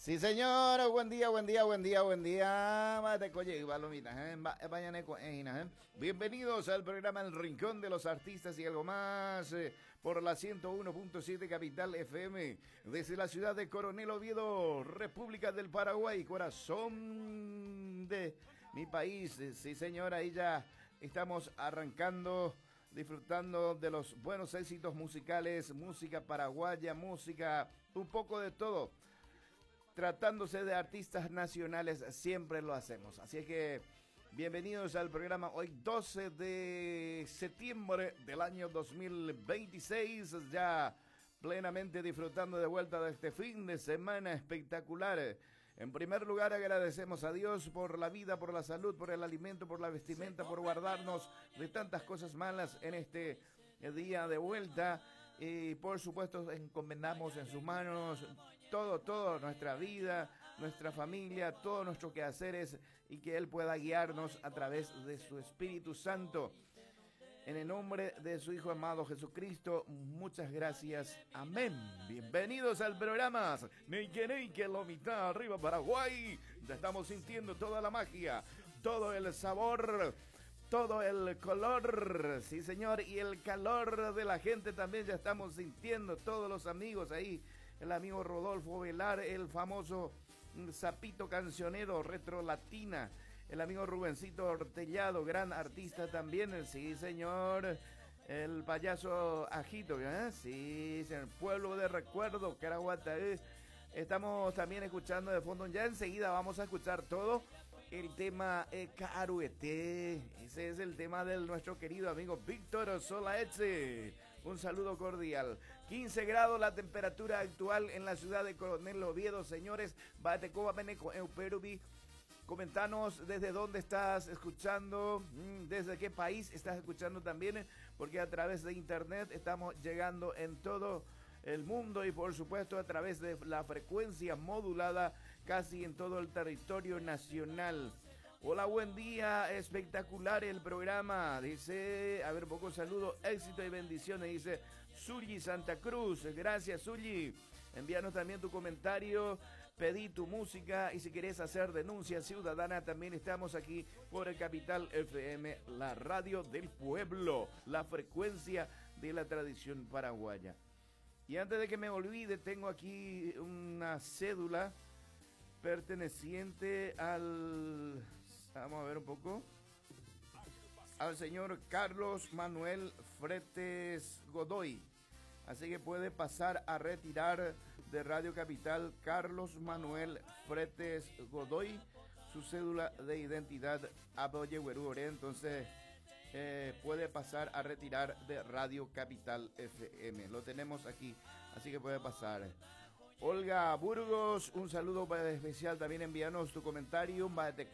Sí, señor. Buen día, buen día, buen día, buen día. Bienvenidos al programa El Rincón de los Artistas y algo más por la 101.7 Capital FM desde la ciudad de Coronel Oviedo, República del Paraguay, corazón de mi país. Sí, señor, ahí ya estamos arrancando, disfrutando de los buenos éxitos musicales, música paraguaya, música, un poco de todo. Tratándose de artistas nacionales, siempre lo hacemos. Así es que bienvenidos al programa hoy 12 de septiembre del año 2026, ya plenamente disfrutando de vuelta de este fin de semana espectacular. En primer lugar, agradecemos a Dios por la vida, por la salud, por el alimento, por la vestimenta, por guardarnos de tantas cosas malas en este día de vuelta. Y por supuesto encomendamos en sus manos todo, nuestra vida, nuestra familia, todos nuestros quehaceres, y que Él pueda guiarnos a través de su Espíritu Santo. En el nombre de su Hijo amado Jesucristo, muchas gracias. Amén. Bienvenidos al programa Neike Lomita, arriba Paraguay. Ya estamos sintiendo toda la magia, todo el sabor, todo el color, sí señor, y el calor de la gente también ya estamos sintiendo, todos los amigos ahí, el amigo Rodolfo Velar, el famoso Zapito Cancionero, Retro Latina, el amigo Rubencito Ortellado, gran artista también, sí señor, el payaso Ajito, sí, el pueblo de recuerdo, Caraguata, estamos también escuchando de fondo, ya enseguida vamos a escuchar todo. El tema Caruete, ese es el tema de nuestro querido amigo Víctor Solaetze. Un saludo cordial. 15 grados la temperatura actual en la ciudad de Coronel Oviedo, señores. Batecoba Beneco Euperubi. Comentanos desde dónde estás escuchando, desde qué país estás escuchando también, porque a través de internet estamos llegando en todo el mundo y por supuesto a través de la frecuencia modulada casi en todo el territorio nacional. Hola, buen día, espectacular el programa, dice, a ver, poco saludo, éxito y bendiciones, dice Zully Santa Cruz. Gracias, Zully. Envíanos también tu comentario, pedí tu música, y si querés hacer denuncia ciudadana también estamos aquí por el Capital FM, la radio del pueblo, la frecuencia de la tradición paraguaya. Y antes de que me olvide, tengo aquí una cédula perteneciente al, vamos a ver un poco, al señor Carlos Manuel Fretes Godoy. Así que puede pasar a retirar de Radio Capital Carlos Manuel Fretes Godoy su cédula de identidad Aboyehuerú. Entonces puede pasar a retirar de Radio Capital FM. Lo tenemos aquí, así que puede pasar. Olga Burgos, un saludo especial. También envíanos tu comentario.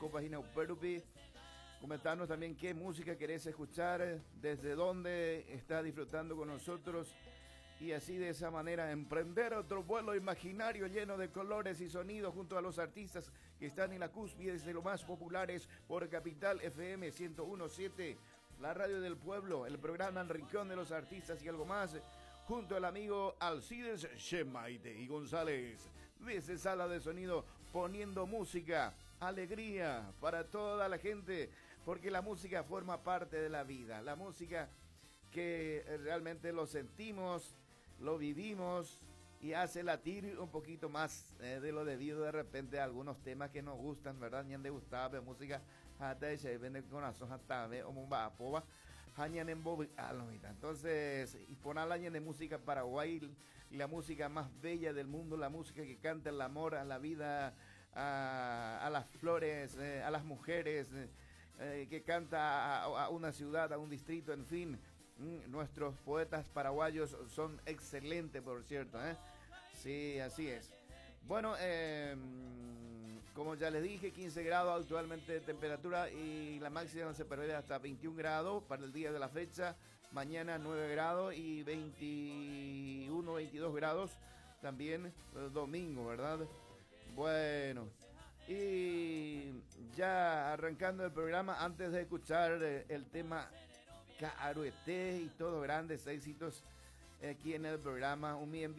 Comentarnos también qué música querés escuchar, desde dónde estás disfrutando con nosotros. Y así, de esa manera, emprender otro vuelo imaginario lleno de colores y sonidos junto a los artistas que están en la cúspide de los más populares por Capital FM 101.7, la radio del pueblo, el programa El Rincón de los Artistas y algo más, junto al amigo Alcides Shemaite y González, desde Sala de Sonido, poniendo música, alegría para toda la gente, porque la música forma parte de la vida, la música que realmente lo sentimos, lo vivimos y hace latir un poquito más de lo debido de repente a algunos temas que nos gustan, ¿verdad? Ni han de gustar de música, hasta se vende con razón, hasta ve o mumba poba, hañan en bobi, entonces, y poner la de música paraguay, la música más bella del mundo, la música que canta el amor, a la vida, a las flores, a las mujeres, que canta a una ciudad, a un distrito, en fin. Nuestros poetas paraguayos son excelentes, por cierto, Sí, así es. Bueno, como ya les dije, 15 grados actualmente de temperatura y la máxima se prevé hasta 21 grados para el día de la fecha. Mañana 9 grados y 21, 22 grados también el domingo, ¿verdad? Bueno, y ya arrancando el programa, antes de escuchar el tema Caruete y todos grandes éxitos aquí en el programa, un